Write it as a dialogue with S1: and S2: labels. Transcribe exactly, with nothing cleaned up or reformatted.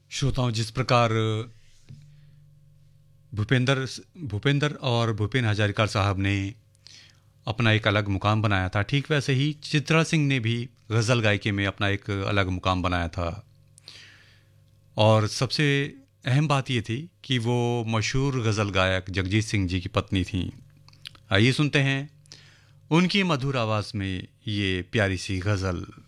S1: श्रोताओं, जिस प्रकार भूपेंद्र भूपेंद्र और भूपेन हजारिका साहब ने अपना एक अलग मुकाम बनाया था, ठीक वैसे ही चित्रा सिंह ने भी गज़ल गायकी में अपना एक अलग मुकाम बनाया था। और सबसे अहम बात ये थी कि वो मशहूर गज़ल गायक जगजीत सिंह जी की पत्नी थीं। आइए सुनते हैं उनकी मधुर आवाज़ में ये प्यारी सी गज़ल।